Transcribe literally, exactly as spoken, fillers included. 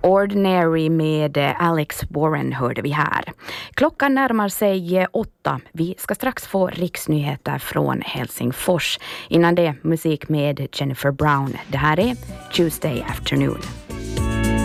Ordinary med Alex Warren hörde vi här. Klockan närmar sig åtta. Vi ska strax få riksnyheter från Helsingfors. Innan det musik med Jennifer Brown. Det här är Tuesday Afternoon.